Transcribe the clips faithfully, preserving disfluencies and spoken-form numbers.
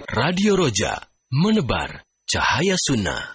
Radio Roja, menebar cahaya sunnah.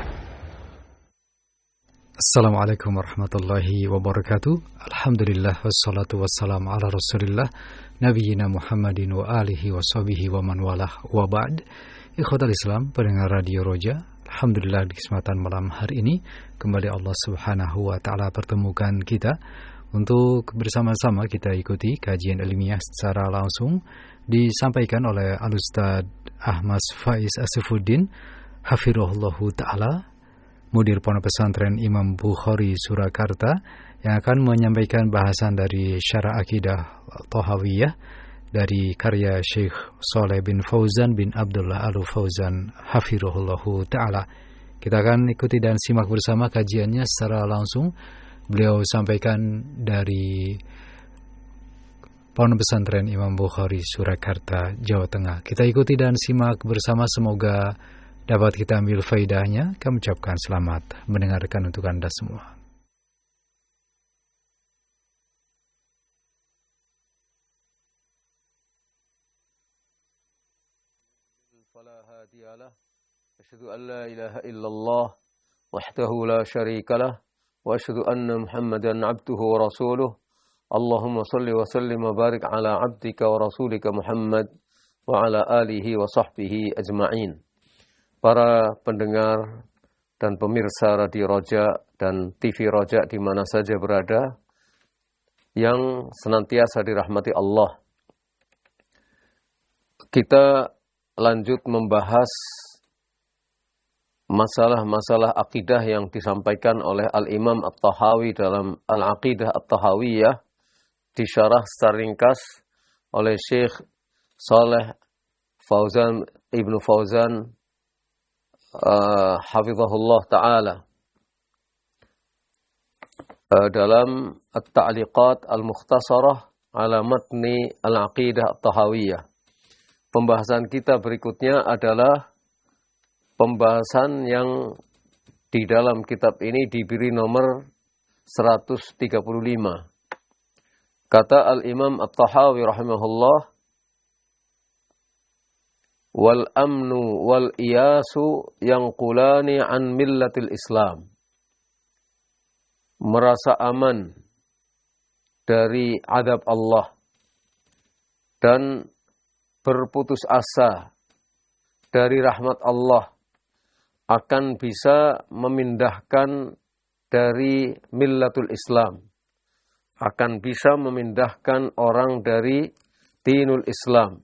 Assalamualaikum warahmatullahi wabarakatuh. Alhamdulillah wassalatu wassalamu ala rasulillah Nabiyyina Muhammadin wa alihi wa sahbihi wa man walah wa ba'd. Ikhwatal Islam, pendengar Radio Roja, alhamdulillah di kesempatan malam hari ini kembali Allah Subhanahu wa taala pertemukan kita untuk bersama-sama kita ikuti kajian ilmiah secara langsung disampaikan oleh Al-Ustaz Ahmad Faiz Asifuddin hafirahullahu ta'ala, Mudir Pondok Pesantren Imam Bukhari Surakarta, yang akan menyampaikan bahasan dari Syarah Aqidah Thahawiyah dari karya Syekh Saleh bin Fauzan bin Abdullah Al-Fauzan hafirahullahu ta'ala. Kita akan ikuti dan simak bersama kajiannya secara langsung. Beliau sampaikan dari Pondok Pesantren Imam Bukhari Surakarta, Jawa Tengah. Kita ikuti dan simak bersama, semoga dapat kita ambil faedahnya. Kami ucapkan selamat mendengarkan untuk Anda semua. Fala hadiyalah, asyhadu an la ilaha illallah wahdahu la syarikalah wa asyhadu anna Muhammadan abduhu wa rasuluh. Allahumma salli wa sallim wa barik ala abdika wa rasulika Muhammad wa ala alihi wa sahbihi ajma'in. Para pendengar dan pemirsa Radio Roja dan T V Roja di mana saja berada, yang senantiasa dirahmati Allah. Kita lanjut membahas masalah-masalah akidah yang disampaikan oleh Al-Imam At-Tahawi dalam Al-Aqidah At-Tahawiyah, disyarah secara ringkas oleh Syekh Saleh Fauzan Ibnu Fauzan uh, hafizahullah ta'ala uh, dalam At-Ta'liqat Al-Mukhtasarah ala matni Al-Aqidah At-Tahawiyah. Pembahasan kita berikutnya adalah pembahasan yang di dalam kitab ini diberi nomor seratus tiga puluh lima. Kata Al-Imam At-Tahawi rahimahullah, wal amnu wal iyasu yanqulani an millatil Islam. Merasa aman dari azab Allah dan berputus asa dari rahmat Allah akan bisa memindahkan dari millatul Islam, akan bisa memindahkan orang dari dinul Islam.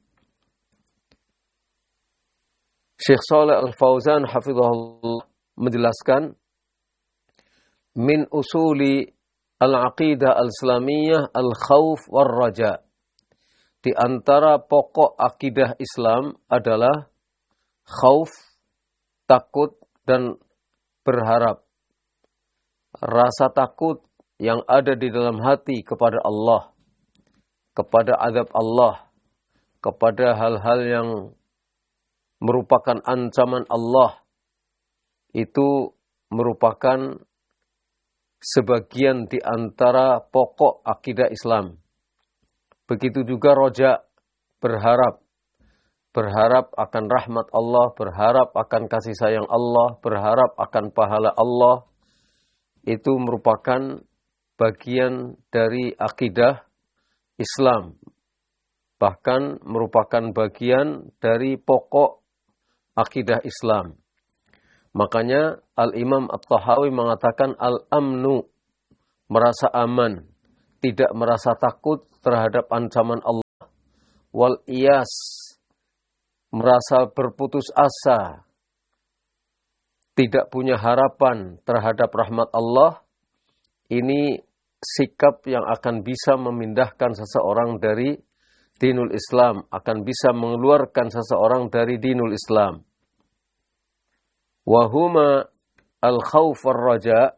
Syekh Saleh Al-Fauzan hafizahullah menjelaskan, min usuli al-aqidah al-islamiyah al-khawf war-raja. Di antara pokok akidah Islam adalah khauf, takut dan berharap. Rasa takut yang ada di dalam hati kepada Allah, kepada azab Allah, kepada hal-hal yang merupakan ancaman Allah, itu merupakan sebagian di antara pokok akidah Islam. Begitu juga roja, berharap. Berharap akan rahmat Allah, berharap akan kasih sayang Allah, berharap akan pahala Allah. Itu merupakan bagian dari akidah Islam. Bahkan merupakan bagian dari pokok akidah Islam. Makanya Al-Imam At-Tahawi mengatakan al-amnu, merasa aman, tidak merasa takut terhadap ancaman Allah. Wal iyas, merasa berputus asa, tidak punya harapan terhadap rahmat Allah. Ini sikap yang akan bisa memindahkan seseorang dari dinul Islam, akan bisa mengeluarkan seseorang dari dinul Islam. Wahuma al-khawf war-raja,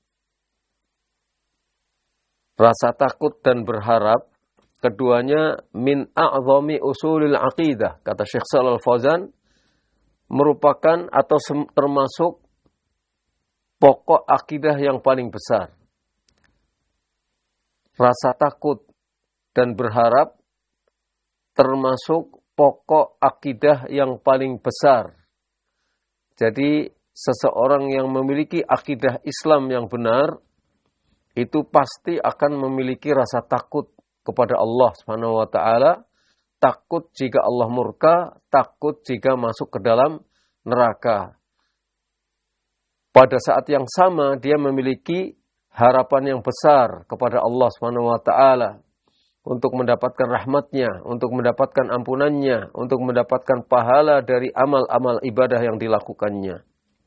rasa takut dan berharap, keduanya min a'zami usulil aqidah, kata Syekh Shalal Fauzan, merupakan atau termasuk pokok akidah yang paling besar. Rasa takut dan berharap termasuk pokok akidah yang paling besar. Jadi seseorang yang memiliki akidah Islam yang benar, itu pasti akan memiliki rasa takut kepada Allah Subhanahu wa taala, takut jika Allah murka, takut jika masuk ke dalam neraka. Pada saat yang sama dia memiliki harapan yang besar kepada Allah Subhanahu wa taala untuk mendapatkan rahmatnya, untuk mendapatkan ampunannya, untuk mendapatkan pahala dari amal-amal ibadah yang dilakukannya.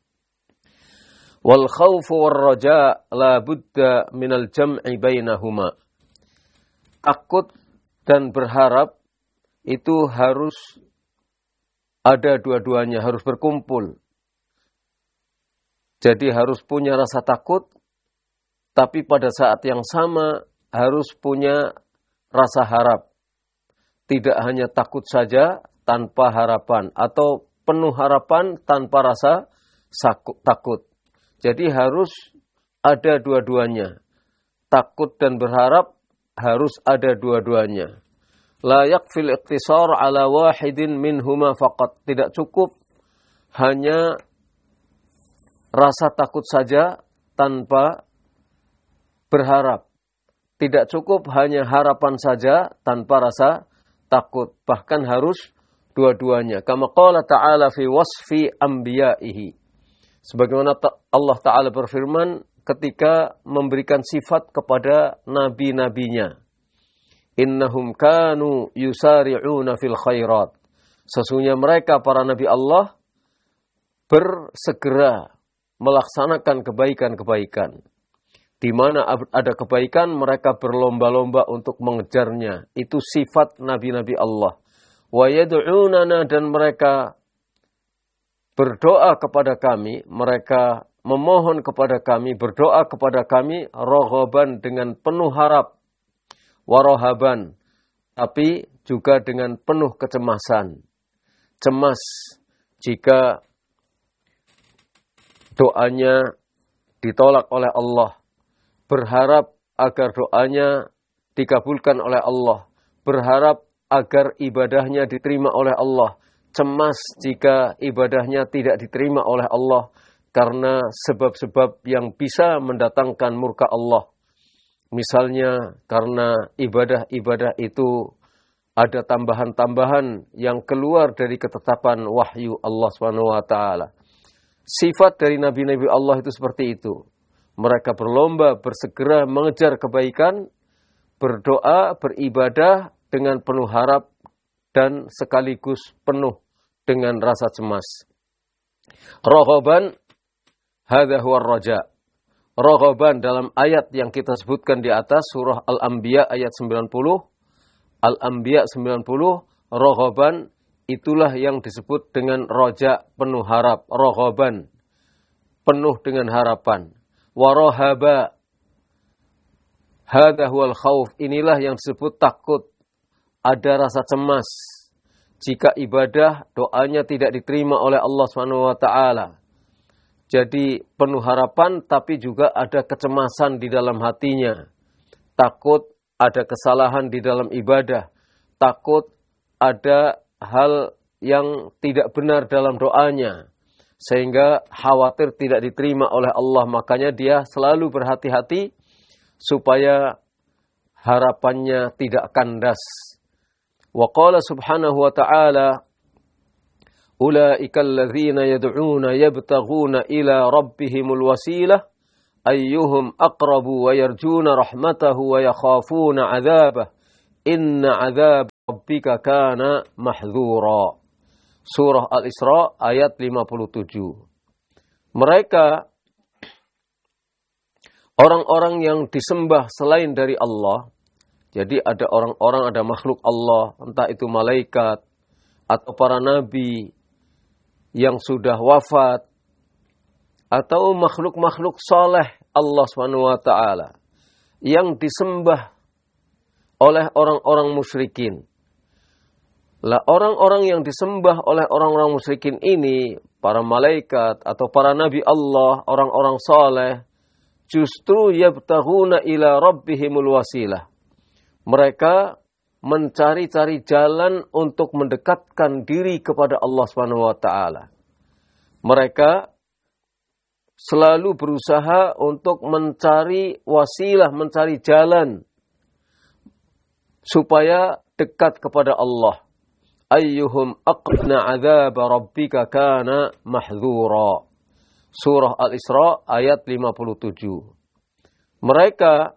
Wal khawfu war raja la budda minal jam'i bainahuma. Takut dan berharap itu harus ada dua-duanya, harus berkumpul. Jadi harus punya rasa takut, tapi pada saat yang sama harus punya rasa harap. Tidak hanya takut saja tanpa harapan, atau penuh harapan tanpa rasa takut. Jadi harus ada dua-duanya. Takut dan berharap harus ada dua-duanya. La yakfil iqtisar ala wahidin minhuma faqat. Tidak cukup hanya rasa takut saja tanpa berharap. Tidak cukup hanya harapan saja tanpa rasa takut. Bahkan harus dua-duanya. Kama qala ta'ala fi wasfi anbiya'ihi. Sebagaimana Allah Ta'ala berfirman ketika memberikan sifat kepada nabi-nabinya. Innahum kanu yusari'una fil khairat. Sesungguhnya mereka para nabi Allah bersegera melaksanakan kebaikan-kebaikan. Di mana ada kebaikan, mereka berlomba-lomba untuk mengejarnya. Itu sifat nabi-nabi Allah. Wa yad'unana, dan mereka berdoa kepada kami, mereka memohon kepada kami, berdoa kepada kami, raghaban, dengan penuh harap, warahaban, tapi juga dengan penuh kecemasan. Cemas jika doanya ditolak oleh Allah. Berharap agar doanya dikabulkan oleh Allah. Berharap agar ibadahnya diterima oleh Allah. Cemas jika ibadahnya tidak diterima oleh Allah karena sebab-sebab yang bisa mendatangkan murka Allah. Misalnya karena ibadah-ibadah itu ada tambahan-tambahan yang keluar dari ketetapan wahyu Allah subhanahu wa taala. Sifat dari nabi-nabi Allah itu seperti itu. Mereka berlomba, bersegera mengejar kebaikan, berdoa, beribadah dengan penuh harap dan sekaligus penuh dengan rasa cemas. Raghaban, hadza huwa ar-raja. Raghaban dalam ayat yang kita sebutkan di atas, surah Al-Anbiya ayat sembilan puluh. Al-Anbiya sembilan puluh, raghaban, itulah yang disebut dengan raja, penuh harap. Raghaban, penuh dengan harapan. Warahaba, hadza huwal khauf, inilah yang disebut takut. Ada rasa cemas jika ibadah doanya tidak diterima oleh Allah subhanahu wa taala. Jadi penuh harapan tapi juga ada kecemasan di dalam hatinya. Takut ada kesalahan di dalam ibadah. Takut ada hal yang tidak benar dalam doanya. Sehingga khawatir tidak diterima oleh Allah. Makanya dia selalu berhati-hati supaya harapannya tidak kandas. Wa qala subhanahu wa ta'ala, ulaika alladzina yad'una yabtaghuna ila rabbihimul wasilah ayyuhum aqrabu wa yarjuna rahmatahu wa yakhafuna 'adzabah inna 'adzab rabbika kana mahdzura. Surah Al-Isra ayat lima puluh tujuh. Mereka orang-orang yang disembah selain dari Allah. Jadi ada orang-orang, ada makhluk Allah, entah itu malaikat atau para nabi yang sudah wafat atau makhluk-makhluk saleh Allah subhanahu wa taala yang disembah oleh orang-orang musyrikin. Lah orang-orang yang disembah oleh orang-orang musyrikin ini, para malaikat atau para nabi Allah, orang-orang saleh, justru yabtaghuna ila rabbihimul wasilah. Mereka mencari-cari jalan untuk mendekatkan diri kepada Allah Subhanahu wa taala. Mereka selalu berusaha untuk mencari wasilah, mencari jalan supaya dekat kepada Allah. Ayyuhum aqna adzab rabbika kana mahdzura. Surah Al-Isra ayat lima puluh tujuh. Mereka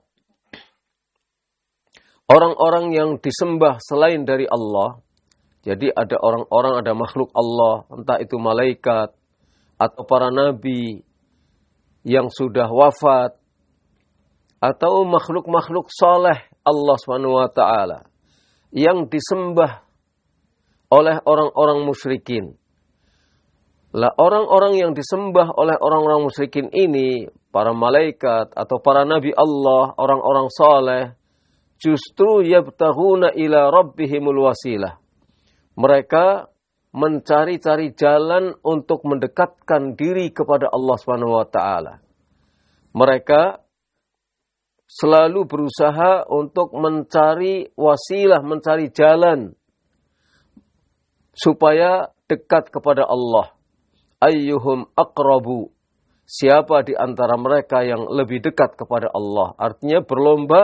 orang-orang yang disembah selain dari Allah. Jadi ada orang-orang, ada makhluk Allah, entah itu malaikat atau para nabi yang sudah wafat, atau makhluk-makhluk saleh Allah subhanahu wa taala yang disembah oleh orang-orang musyrikin. Lah orang-orang yang disembah oleh orang-orang musyrikin ini, para malaikat atau para nabi Allah, orang-orang saleh, justru yabtaghuna ila rabbihimul wasilah. Mereka mencari-cari jalan untuk mendekatkan diri kepada Allah Subhanahu wa taala. Mereka selalu berusaha untuk mencari wasilah, mencari jalan supaya dekat kepada Allah. Ayyuhum aqrabu. Siapa di antara mereka yang lebih dekat kepada Allah? Artinya berlomba